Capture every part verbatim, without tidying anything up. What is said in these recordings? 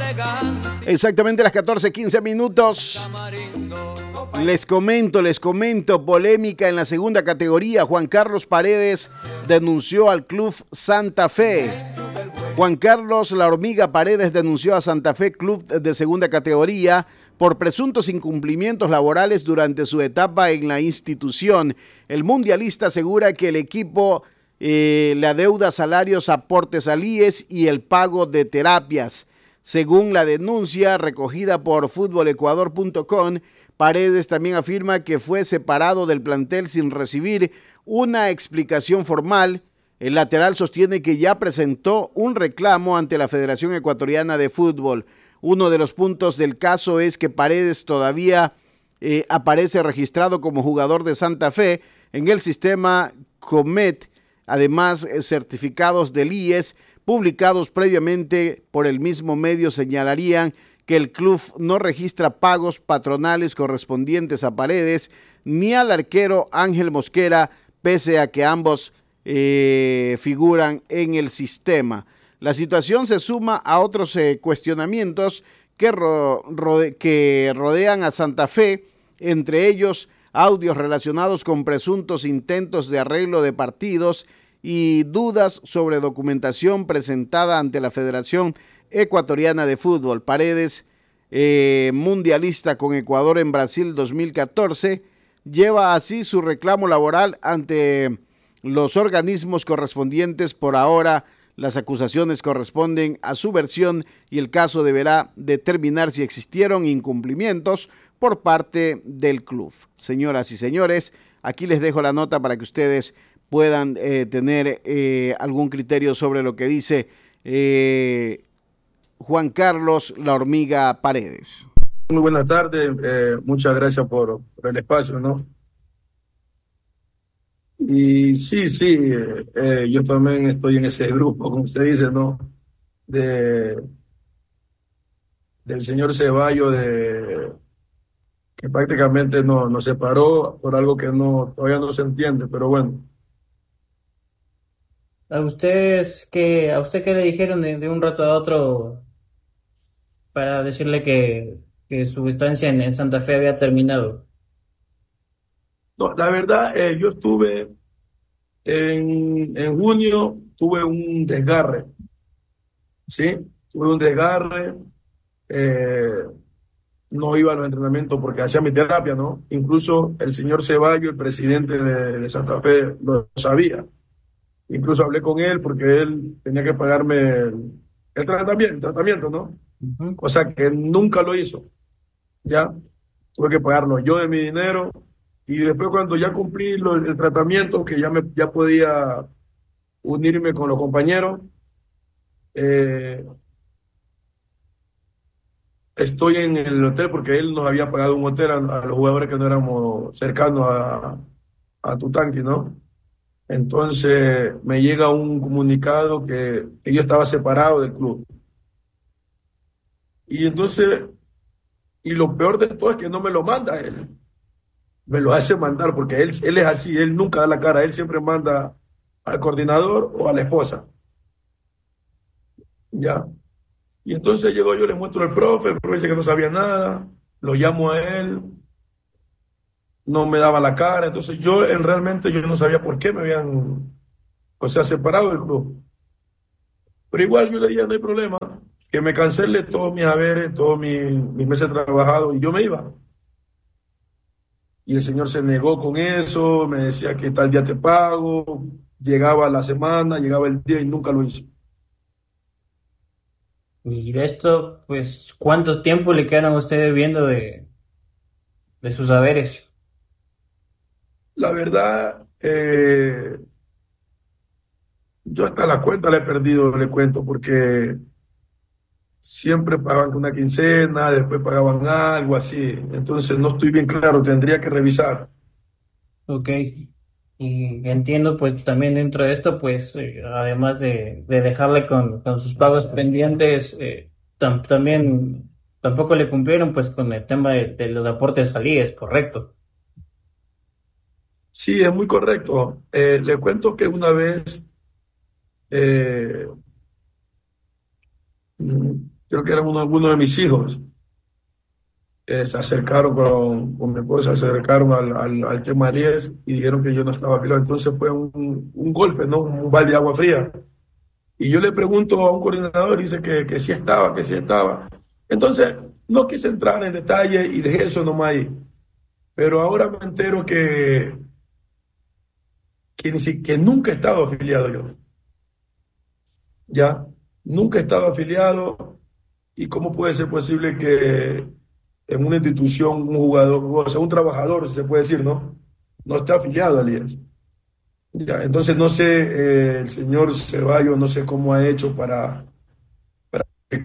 Exactamente las catorce quince minutos. Les comento, les comento, polémica en la segunda categoría. Juan Carlos Paredes denunció al Club Santa Fe. Juan Carlos La Hormiga Paredes denunció a Santa Fe Club de segunda categoría por presuntos incumplimientos laborales durante su etapa en la institución. El mundialista asegura que el equipo eh, le adeuda salarios, aportes al I E S y el pago de terapias. Según la denuncia recogida por fútbol ecuador punto com, Paredes también afirma que fue separado del plantel sin recibir una explicación formal. El lateral sostiene que ya presentó un reclamo ante la Federación Ecuatoriana de Fútbol. Uno de los puntos del caso es que Paredes todavía eh, aparece registrado como jugador de Santa Fe en el sistema Comet, además eh, certificados del I E S publicados previamente por el mismo medio señalarían que el club no registra pagos patronales correspondientes a Paredes ni al arquero Ángel Mosquera, pese a que ambos eh, figuran en el sistema. La situación se suma a otros eh, cuestionamientos que, ro rode que rodean a Santa Fe, entre ellos audios relacionados con presuntos intentos de arreglo de partidos y dudas sobre documentación presentada ante la Federación Ecuatoriana de Fútbol. Paredes, eh, mundialista con Ecuador en Brasil dos mil catorce, lleva así su reclamo laboral ante los organismos correspondientes. Por ahora, las acusaciones corresponden a su versión y el caso deberá determinar si existieron incumplimientos por parte del club. Señoras y señores, aquí les dejo la nota para que ustedes puedan eh, tener eh, algún criterio sobre lo que dice eh, Juan Carlos La Hormiga Paredes. Muy buenas tardes, eh, muchas gracias por, por el espacio, ¿no? Y sí, sí, eh, eh, yo también estoy en ese grupo, como usted dice, ¿no? De, del señor Ceballos, de, que prácticamente no, nos separó por algo que no, todavía no se entiende, pero bueno. ¿A ustedes qué, a usted qué le dijeron de, de un rato a otro para decirle que, que su estancia en, en Santa Fe había terminado? No, la verdad, eh, yo estuve en, en junio, tuve un desgarre, ¿sí? Tuve un desgarre, eh, no iba a los entrenamientos porque hacía mi terapia, ¿no? Incluso el señor Ceballos, el presidente de, de Santa Fe, lo sabía. Incluso hablé con él porque él tenía que pagarme el, el tratamiento, el tratamiento, ¿no? Ujú. Cosa que nunca lo hizo, ¿ya? Tuve que pagarlo yo de mi dinero y después cuando ya cumplí lo, el tratamiento, que ya, me, ya podía unirme con los compañeros, eh, estoy en el hotel porque él nos había pagado un hotel a, a los jugadores que no éramos cercanos a, a Tutanqui, ¿no? Entonces me llega un comunicado que, que yo estaba separado del club. Y entonces, y lo peor de todo es que no me lo manda él, me lo hace mandar porque él, él es así, él nunca da la cara, él siempre manda al coordinador o a la esposa, ¿ya? Y entonces llegó yo, le muestro al profe, el profe dice que no sabía nada, lo llamo a él, no me daba la cara, entonces yo en, realmente yo no sabía por qué me habían, o sea, separado del club. Pero igual yo le dije, no hay problema, que me cancele todos mis haberes, todos mis, mis meses trabajados y yo me iba. Y el señor se negó con eso, me decía que tal día te pago, llegaba la semana, llegaba el día y nunca lo hizo. Y de esto, pues, ¿cuánto tiempo le quedan a usted debiendo de, de sus haberes? La verdad, eh, yo hasta la cuenta la he perdido, le cuento, porque siempre pagaban una quincena, después pagaban algo así. Entonces no estoy bien claro, tendría que revisar. Ok. Y entiendo, pues, también dentro de esto, pues, eh, además de, de dejarle con, con sus pagos pendientes, eh, tam- también tampoco le cumplieron, pues, con el tema de, de los aportes al I E S, ¿correcto? Sí, es muy correcto. Eh, le cuento que una vez, eh, creo que eran uno, uno de mis hijos, eh, se acercaron con, con mi esposa, se acercaron al, al, al tema diez y dijeron que yo no estaba afiliado. Entonces fue un, un golpe, ¿no? Un balde de agua fría. Y yo le pregunto a un coordinador y dice que, que sí estaba, que sí estaba. Entonces, no quise entrar en detalle y dejé eso nomás ahí. Pero ahora me entero que, que, ni si- que nunca he estado afiliado yo. Ya, nunca he estado afiliado. ¿Y cómo puede ser posible que en una institución un jugador, o sea, un trabajador, si se puede decir, ¿no? No esté afiliado al I E S? Ya, entonces no sé, eh, el señor Ceballos, no sé cómo ha hecho para, para...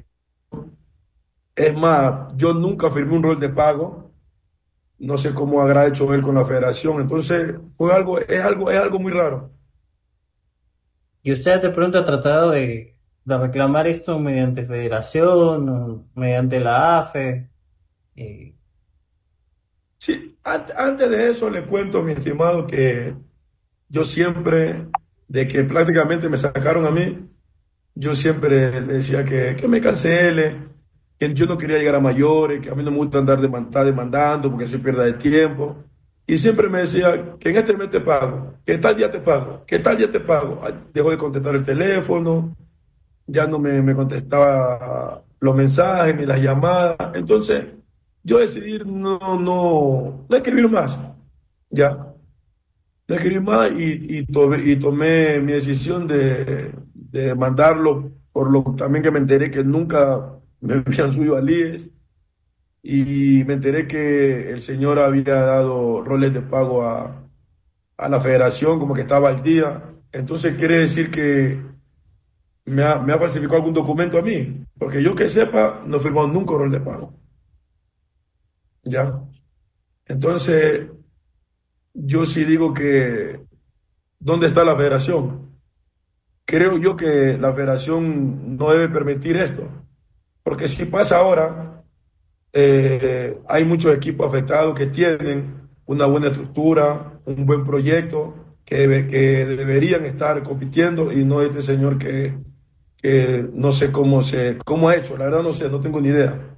Es más, yo nunca firmé un rol de pago, no sé cómo habrá hecho él con la federación, entonces fue algo, es algo, es algo muy raro. ¿Y usted de pronto ha tratado de, de reclamar esto mediante federación, o mediante la A F E? Eh, Sí, an- antes de eso le cuento, mi estimado, que yo siempre, de que prácticamente me sacaron a mí, yo siempre le decía que, que me cancele, que yo no quería llegar a mayores, que a mí no me gusta andar deman- estar demandando porque soy pierda de tiempo. Y siempre me decía que en este mes te pago, que tal día te pago, que tal día te pago. Ay, dejó de contestar el teléfono, ya no me, me contestaba los mensajes ni las llamadas. Entonces, yo decidí no, no, no escribir más, ya. No escribir más y, y, tomé, y tomé mi decisión de, de mandarlo, por lo también que me enteré que nunca me habían subido al I E S y me enteré que el señor había dado roles de pago a, a la federación, como que estaba al día. Entonces quiere decir que me ha, me ha falsificado algún documento a mí, porque yo que sepa, no he firmado nunca un rol de pago. ¿Ya? Entonces, yo sí digo que, ¿dónde está la federación? Creo yo que la federación no debe permitir esto, porque si pasa ahora, eh, hay muchos equipos afectados que tienen una buena estructura, un buen proyecto, que, debe- que deberían estar compitiendo y no este señor que, que no sé cómo, se, cómo ha hecho, la verdad no sé, no tengo ni idea.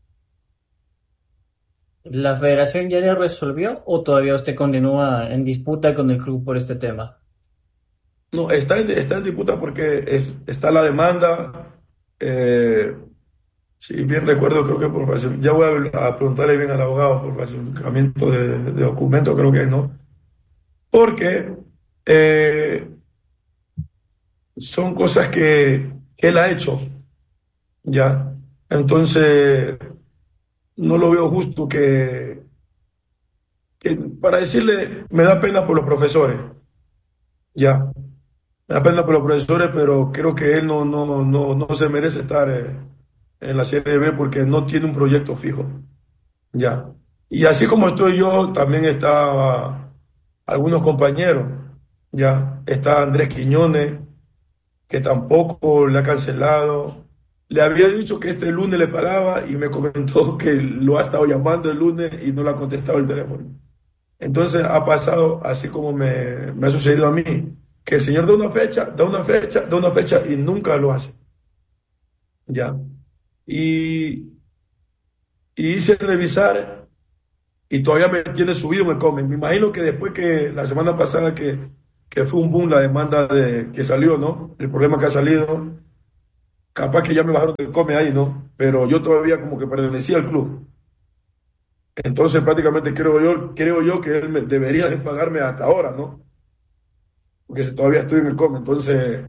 ¿La federación ya le resolvió o todavía usted continúa en disputa con el club por este tema? No, está en, está en disputa porque es, está la demanda. eh, si bien recuerdo, creo que por falsi- ya voy a, a preguntarle bien al abogado por falsificamiento de, de documentos, creo que no. Porque eh, son cosas que, que él ha hecho, ¿ya? Entonces, no lo veo justo que, que, para decirle, me da pena por los profesores, ¿ya? Me da pena por los profesores, pero creo que él no, no, no, no se merece estar eh, en la Serie B porque no tiene un proyecto fijo, ¿ya? Y así como estoy yo, también está algunos compañeros, ¿ya? Está Andrés Quiñones, que tampoco le ha cancelado. Le había dicho que este lunes le pagaba y me comentó que lo ha estado llamando el lunes y no le ha contestado el teléfono. Entonces ha pasado así como me, me ha sucedido a mí, que el señor da una fecha, da una fecha, da una fecha y nunca lo hace. Ya. Y, y hice revisar y todavía me tiene subido en el come. Me imagino que después que la semana pasada que, que fue un boom la demanda de, que salió, ¿no? El problema que ha salido, capaz que ya me bajaron del come ahí, ¿no? Pero yo todavía como que pertenecía al club. Entonces prácticamente creo yo, creo yo que él me, debería de pagarme hasta ahora, ¿no? Porque si todavía estoy en el come. Entonces,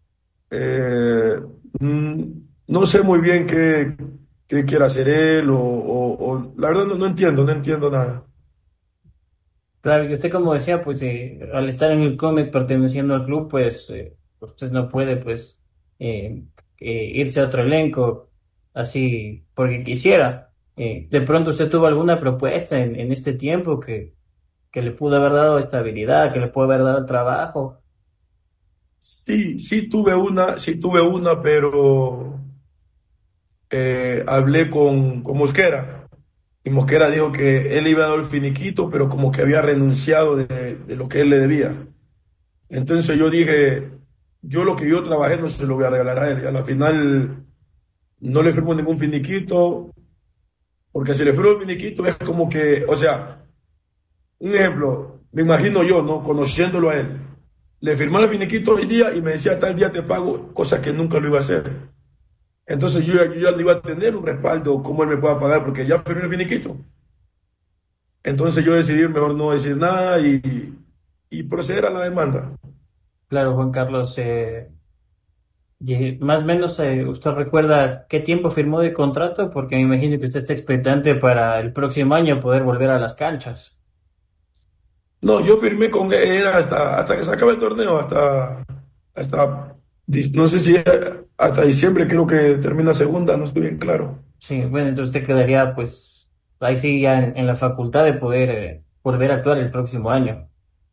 eh, mm, no sé muy bien qué, qué quiere hacer él o, o- o- la verdad no, no entiendo, no entiendo nada. Claro, y usted como decía, pues eh, al estar en el cómic perteneciendo al club, pues eh, usted no puede pues eh, eh, irse a otro elenco así porque quisiera. Eh, de pronto usted tuvo alguna propuesta en, en este tiempo que, que le pudo haber dado estabilidad, que le pudo haber dado trabajo. Sí, sí tuve una, sí tuve una, pero eh, hablé con, con Mosquera y Mosquera dijo que él le iba a dar el finiquito, pero como que había renunciado de, de lo que él le debía. Entonces yo dije, yo lo que yo trabajé no se lo voy a regalar a él. Y a la final no le firmo ningún finiquito, porque si le firmo el finiquito es como que, o sea, un ejemplo, me imagino yo, ¿no? Conociéndolo a él, le firmaba el finiquito hoy día y me decía tal día te pago, cosa que nunca lo iba a hacer. Entonces yo, yo ya no iba a tener un respaldo, cómo él me pueda pagar, porque ya firmé el finiquito. Entonces yo decidí mejor no decir nada y, y proceder a la demanda. Claro, Juan Carlos, eh, y más o menos eh, usted recuerda qué tiempo firmó de contrato, porque me imagino que usted está expectante para el próximo año poder volver a las canchas. No, yo firmé con él hasta, hasta que se acabe el torneo, hasta, hasta, dis- no sé si hasta diciembre creo que termina segunda, no estoy bien claro. Sí, bueno, entonces usted quedaría pues ahí sí ya en, en la facultad de poder eh, volver a actuar el próximo año.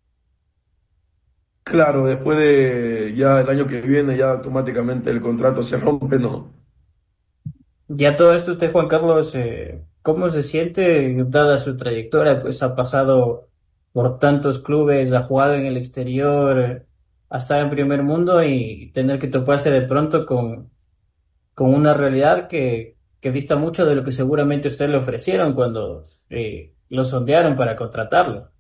Claro, después de ya el año que viene, ya automáticamente el contrato se rompe, ¿no? Ya todo esto usted, Juan Carlos, eh, ¿cómo se siente dada su trayectoria? Pues ha pasado por tantos clubes, ha jugado en el exterior, eh, ha estado en primer mundo y tener que toparse de pronto con, con una realidad que, que dista mucho de lo que seguramente usted le ofrecieron cuando eh, lo sondearon para contratarlo.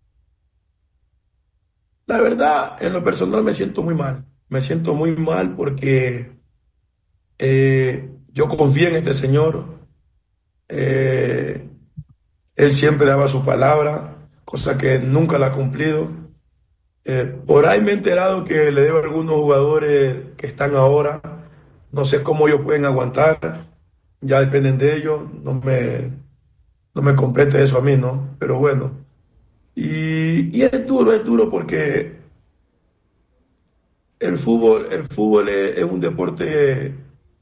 La verdad, en lo personal me siento muy mal. Me siento muy mal porque eh, yo confié en este señor. eh, Él siempre daba su palabra, cosa que nunca la ha cumplido. Eh, por ahí me he enterado que le debo a algunos jugadores que están ahora. No sé cómo ellos pueden aguantar. Ya dependen de ellos. No me, no me compete eso a mí, ¿no? Pero bueno. Y, y es duro, es duro porque el fútbol, el fútbol es, es un deporte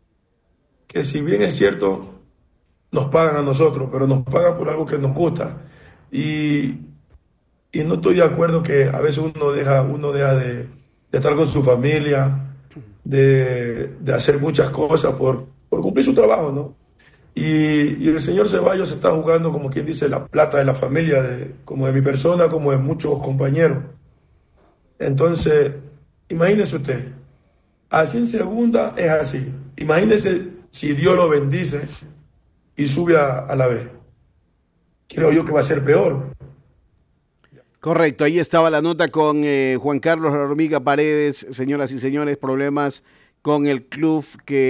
que si bien es cierto, nos pagan a nosotros, pero nos pagan por algo que nos gusta. Y, y no estoy de acuerdo que a veces uno deja, uno deja de, de estar con su familia, de, de hacer muchas cosas por, por cumplir su trabajo, ¿no? Y, y el señor Ceballos está jugando, como quien dice, la plata de la familia, de, como de mi persona, como de muchos compañeros. Entonces, imagínese usted, así en segunda es así. Imagínese si Dios lo bendice y sube a, a la B. Creo yo que va a ser peor. Correcto, ahí estaba la nota con eh, Juan Carlos La Hormiga Paredes, señoras y señores, problemas con el club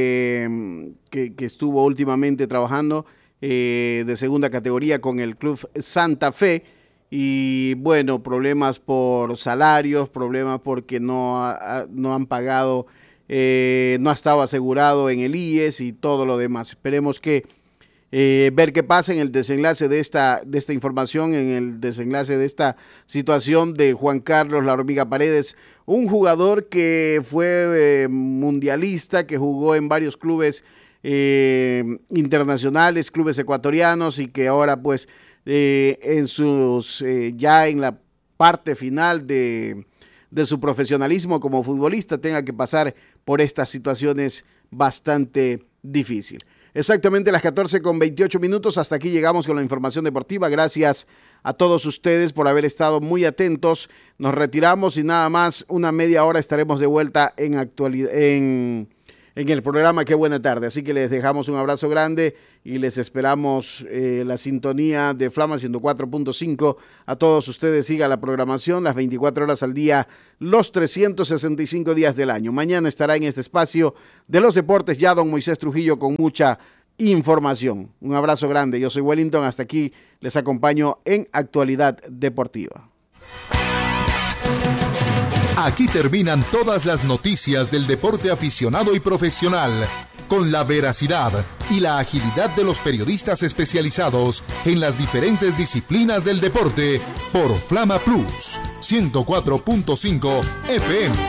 que, que, que estuvo últimamente trabajando eh, de segunda categoría con el club Santa Fe y bueno, problemas por salarios, problemas porque no, ha, no han pagado, eh, no ha estado asegurado en el I E S y todo lo demás. Esperemos que Eh, ver qué pasa en el desenlace de esta, de esta información, en el desenlace de esta situación de Juan Carlos La Hormiga Paredes, un jugador que fue eh, mundialista, que jugó en varios clubes eh, internacionales, clubes ecuatorianos y que ahora pues eh, en sus eh, ya en la parte final de, de su profesionalismo como futbolista tenga que pasar por estas situaciones bastante difíciles. Exactamente las catorce con veintiocho minutos, hasta aquí llegamos con la información deportiva. Gracias a todos ustedes por haber estado muy atentos. Nos retiramos y nada más, una media hora estaremos de vuelta en actualidad, en, en el programa Qué Buena Tarde. Así que les dejamos un abrazo grande y les esperamos eh, la sintonía de Flama ciento cuatro punto cinco. A todos ustedes siga la programación las veinticuatro horas al día, los trescientos sesenta y cinco días del año. Mañana estará en este espacio de los deportes ya don Moisés Trujillo con mucha información. Un abrazo grande. Yo soy Wellington. Hasta aquí les acompaño en Actualidad Deportiva. Aquí terminan todas las noticias del deporte aficionado y profesional, con la veracidad y la agilidad de los periodistas especializados en las diferentes disciplinas del deporte por Flama Plus ciento cuatro punto cinco F M.